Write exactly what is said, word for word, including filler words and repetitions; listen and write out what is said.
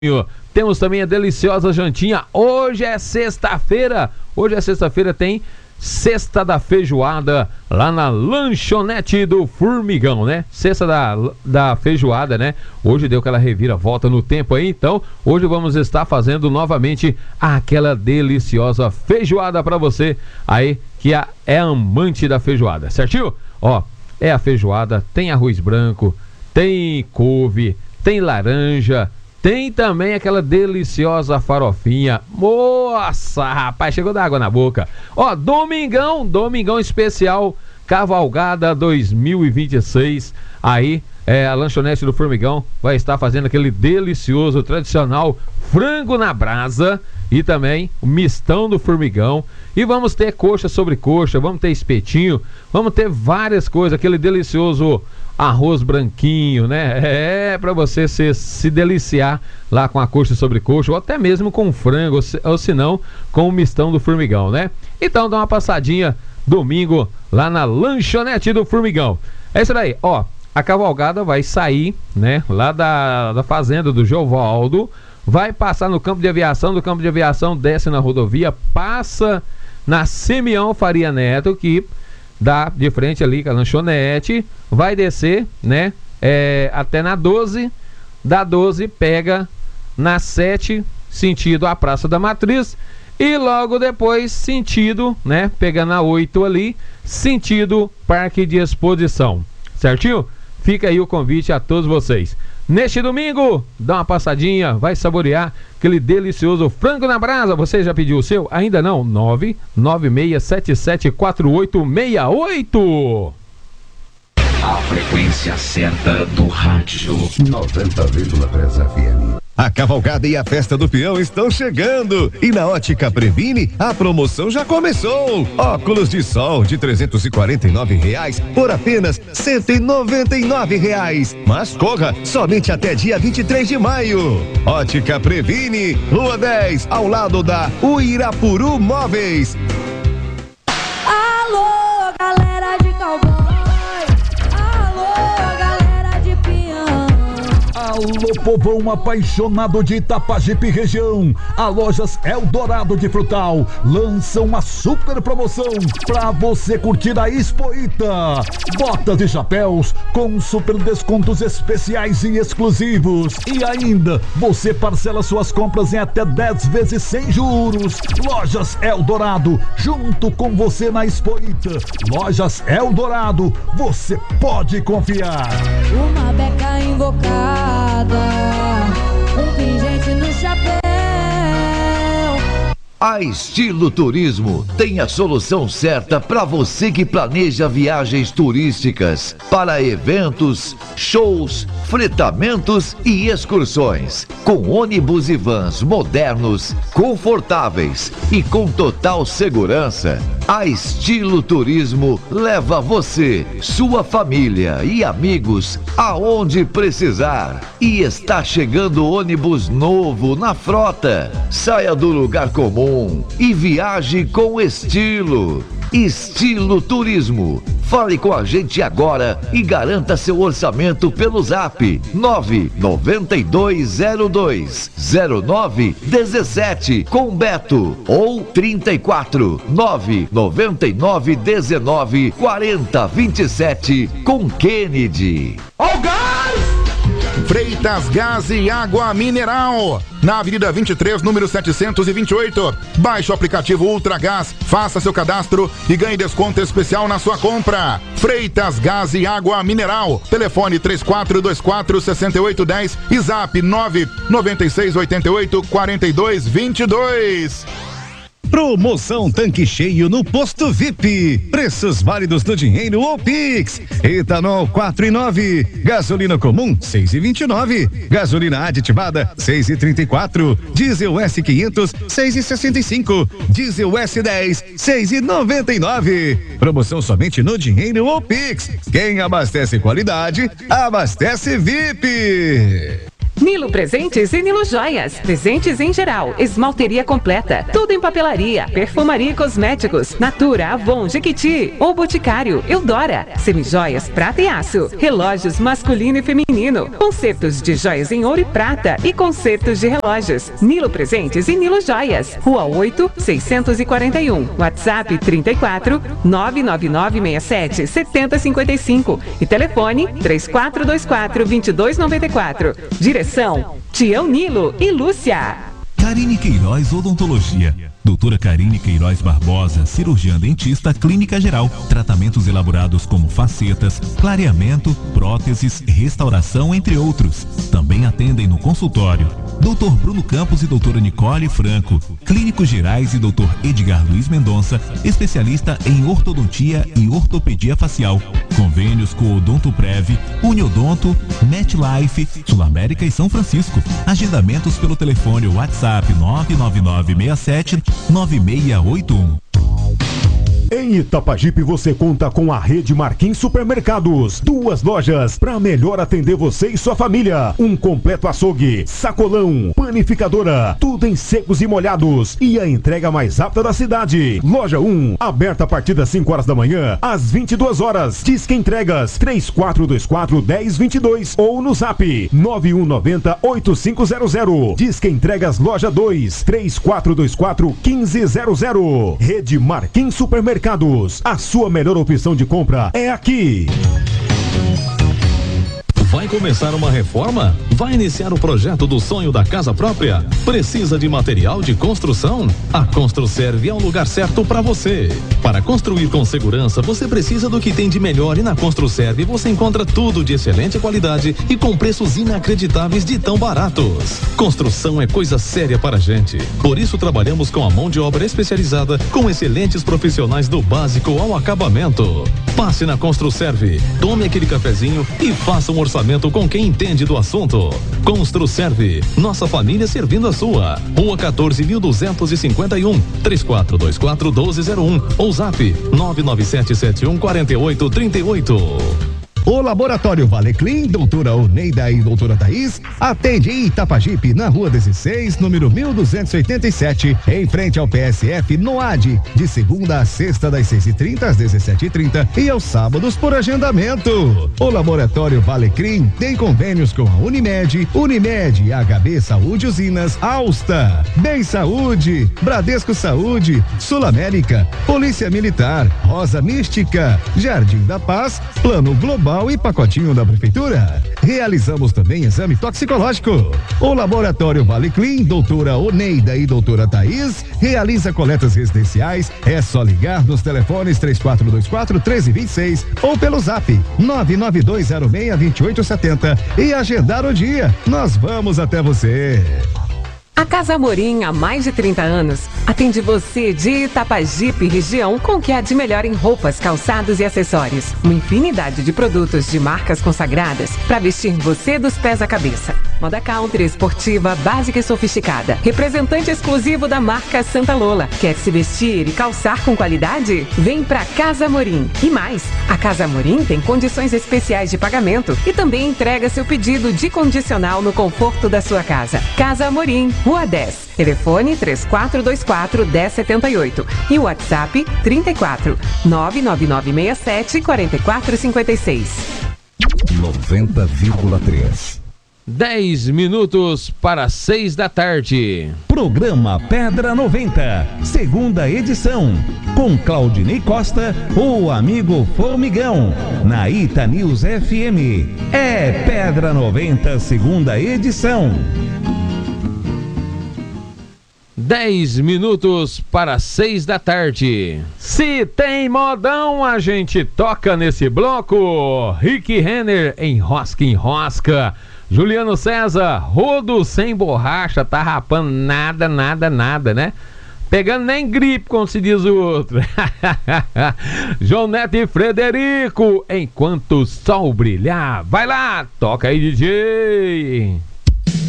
Temos também a deliciosa jantinha. Hoje é sexta-feira. Hoje é sexta-feira, tem Sexta da Feijoada lá na lanchonete do Formigão, né? Sexta da, da Feijoada, né? Hoje deu aquela reviravolta no tempo aí, então hoje vamos estar fazendo novamente aquela deliciosa feijoada pra você aí que é, é amante da feijoada, certinho? Ó, é a feijoada, tem arroz branco, tem couve, tem laranja, tem também aquela deliciosa farofinha. Nossa, rapaz, chegou da água na boca. Ó, domingão, domingão especial, Cavalgada dois mil e vinte e seis. Aí, é, a lanchonete do Formigão vai estar fazendo aquele delicioso, tradicional frango na brasa e também o mistão do Formigão. E vamos ter coxa sobre coxa, vamos ter espetinho, vamos ter várias coisas, aquele delicioso arroz branquinho, né? É, pra você se, se deliciar lá com a coxa sobre coxa, ou até mesmo com frango, ou se, ou se não, com o mistão do Formigão, né? Então dá uma passadinha domingo lá na lanchonete do Formigão. É isso daí, ó, a cavalgada vai sair, né, lá da, da fazenda do Giovaldo, vai passar no campo de aviação, do campo de aviação desce na rodovia, passa na Simeão Faria Neto, que dá de frente ali com a lanchonete, vai descer, né, é, até na doze, da doze pega na sete, sentido a Praça da Matriz, e logo depois, sentido, né, pegando a oito ali, sentido Parque de Exposição, certinho? Fica aí o convite a todos vocês. Neste domingo, dá uma passadinha, vai saborear aquele delicioso frango na brasa. Você já pediu o seu? Ainda não? nove nove seis sete sete quatro oito seis oito. A frequência certa do rádio. noventa vírgula três F M. A cavalgada e a festa do peão estão chegando e na Ótica Previne a promoção já começou. Óculos de sol de trezentos e quarenta e nove reais por apenas cento e noventa e nove reais. Mas corra, somente até dia vinte e três de maio. Ótica Previne, Rua dez, ao lado da Uirapuru Móveis. Alô, galera de cowboy. Alô, povão apaixonado de Itapajipe região. A Lojas Eldorado de Frutal lança uma super promoção pra você curtir a Expoita. Botas e chapéus com super descontos especiais e exclusivos. E ainda, você parcela suas compras em até dez vezes sem juros. Lojas Eldorado, junto com você na Expoita. Lojas Eldorado, você pode confiar. Uma beca invocada, um pingente no chapéu. A Estilo Turismo tem a solução certa para você que planeja viagens turísticas para eventos, shows, fretamentos e excursões. Com ônibus e vans modernos, confortáveis e com total segurança, a Estilo Turismo leva você, sua família e amigos aonde precisar. E está chegando ônibus novo na frota. Saia do lugar comum e viaje com estilo. Estilo Turismo. Fale com a gente agora e garanta seu orçamento pelo zap nove nove dois zero dois zero nove um sete com Beto ou trinta e quatro, nove nove nove dezenove, quarenta, vinte e sete com Kennedy. Ó o gás! Freitas Gás e Água Mineral, na Avenida vinte e três, número setecentos e vinte e oito. Baixe o aplicativo Ultra Gás, faça seu cadastro e ganhe desconto especial na sua compra. Freitas Gás e Água Mineral. Telefone três quatro dois quatro, seis oito um zero e zap nove nove seis oito oito, quatro dois dois dois. Promoção Tanque Cheio no Posto V I P. Preços válidos no dinheiro ou Pix. Etanol quatro e nove. Gasolina comum seis e vinte e nove. Gasolina aditivada seis e trinta e quatro. Diesel S quinhentos seis e sessenta e cinco. Diesel S dez seis e noventa e nove. Promoção somente no dinheiro ou Pix. Quem abastece qualidade, abastece V I P. Nilo Presentes e Nilo Joias. Presentes em geral, esmalteria completa, tudo em papelaria, perfumaria e cosméticos, Natura, Avon, Jequiti, ou Boticário, Eudora, semijoias, prata e aço, relógios masculino e feminino. feminino, concertos de joias em ouro e prata e concertos de relógios. Nilo Presentes e Nilo Joias. Rua oito, seiscentos e quarenta e um. WhatsApp trinta e quatro, nove nove nove seis sete, sete zero cinco cinco e telefone três quatro dois quatro, dois dois nove quatro. Direção Tião Nilo e Lúcia. Karine Queiroz Odontologia. Doutora Karine Queiroz Barbosa, cirurgiã dentista, clínica geral. Tratamentos elaborados como facetas, clareamento, próteses, restauração, entre outros. Também atendem no consultório doutor Bruno Campos e doutora Nicole Franco, clínicos gerais, e doutor Edgar Luiz Mendonça, especialista em ortodontia e ortopedia facial. Convênios com Odontoprev, Uniodonto, MetLife, Sul América e São Francisco. Agendamentos pelo telefone WhatsApp nove nove nove seis sete nove seis oito um. Em Itapajipe você conta com a rede Marquim Supermercados. Duas lojas para melhor atender você e sua família. Um completo açougue, sacolão, panificadora, tudo em secos e molhados. E a entrega mais rápida da cidade. Loja um, aberta a partir das cinco horas da manhã às vinte e duas horas. Disque entregas três quatro dois quatro, um zero dois dois ou no zap nove um nove zero, oito cinco zero zero. Disque entregas loja dois, três quatro dois quatro, um cinco zero zero. Rede Marquim Supermercados. A sua melhor opção de compra é aqui. Vai começar uma reforma? Vai iniciar o projeto do sonho da casa própria? Precisa de material de construção? A Construserve é o lugar certo para você. Para construir com segurança, você precisa do que tem de melhor, e na Construserve você encontra tudo de excelente qualidade e com preços inacreditáveis de tão baratos. Construção é coisa séria para a gente. Por isso trabalhamos com a mão de obra especializada, com excelentes profissionais do básico ao acabamento. Passe na Construserve, tome aquele cafezinho e faça um orçamento com quem entende do assunto. Construserve, nossa família servindo a sua. Rua quatorze mil duzentos e cinquenta e um, três quatro dois quatro, um dois zero um ou zap nove nove sete sete um, quatro oito três oito. O Laboratório Valeclim, doutora Oneida e doutora Thaís, atende em Itapajipe, na rua dezesseis, número mil duzentos e oitenta e sete, em frente ao P S F, no A D, de segunda a sexta, das seis e trinta às dezessete e trinta e aos sábados por agendamento. O Laboratório Valeclim tem convênios com a Unimed, Unimed, H B Saúde Usinas, Alsta, Bem Saúde, Bradesco Saúde, Sul América, Polícia Militar, Rosa Mística, Jardim da Paz, Plano Global e pacotinho da prefeitura. Realizamos também exame toxicológico. O Laboratório Valeclim, doutora Oneida e doutora Thaís, realiza coletas residenciais. É só ligar nos telefones três quatro dois quatro, um três dois seis ou pelo zap nove nove dois zero seis, dois oito sete zero e agendar o dia. Nós vamos até você. A Casa Amorim, há mais de trinta anos, atende você de Itapajipe, região, com o que há de melhor em roupas, calçados e acessórios. Uma infinidade de produtos de marcas consagradas para vestir você dos pés à cabeça. Moda country, esportiva, básica e sofisticada. Representante exclusivo da marca Santa Lola. Quer se vestir e calçar com qualidade? Vem pra Casa Amorim. E mais, a Casa Amorim tem condições especiais de pagamento e também entrega seu pedido de condicional no conforto da sua casa. Casa Amorim, Rua dez. Telefone três quatro dois quatro, um zero sete oito e o WhatsApp trinta e quatro, nove nove nove seis sete, quatro quatro cinco seis. noventa vírgula três. dez minutos para seis da tarde. Programa Pedra noventa, segunda edição, com Claudinei Costa, o amigo Formigão, na Ita News F M. É Pedra noventa, segunda edição. dez minutos para seis da tarde. Se tem modão, a gente toca nesse bloco. Rick Renner, Enrosca, Enrosca. Juliano César, rodo sem borracha, tá rapando nada, nada, nada, né? Pegando nem gripe, como se diz o outro. João Neto e Frederico, Enquanto o Sol Brilhar. Vai lá, toca aí, D J.